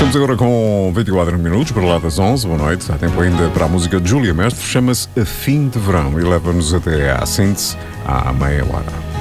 Estamos agora com 24 minutos para lá das 11. Boa noite. Há tempo ainda para a música de Júlia Mestre. Chama-se A Fim de Verão e leva-nos até à síntese à meia hora.